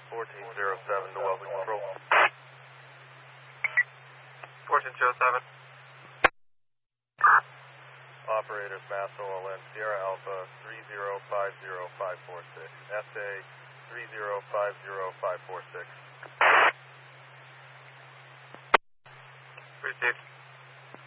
1407 to Welcome Control. 1407. Operators Mass OLN Sierra Alpha 3050546. SA 3050546. Received.